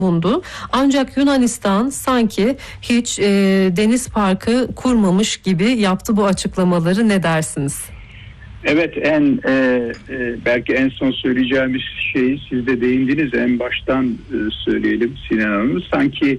bulundu. Ancak Yunanistan sanki hiç deniz parkı kurmamış gibi yaptı bu açıklamaları. Ne dersiniz? Evet, belki en son söyleyeceğimiz şeyi siz de değindiniz. En baştan söyleyelim Sinan Hanım. Sanki